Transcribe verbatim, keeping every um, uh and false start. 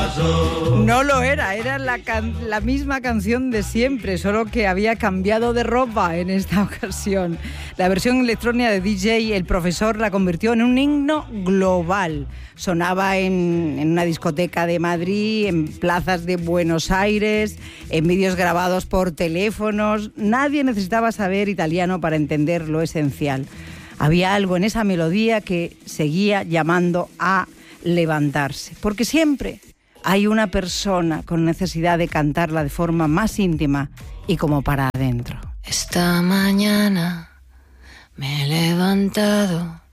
No lo era, era la, can- la misma canción de siempre, solo que había cambiado de ropa en esta ocasión. La versión electrónica de D J El Profesor la convirtió en un himno global. Sonaba en, en una discoteca de Madrid, en plazas de Buenos Aires, en vídeos grabados por teléfonos. Nadie necesitaba saber italiano para entender lo esencial. Había algo en esa melodía que seguía llamando a levantarse, porque siempre hay una persona con necesidad de cantarla de forma más íntima y como para adentro. Esta mañana me he levantado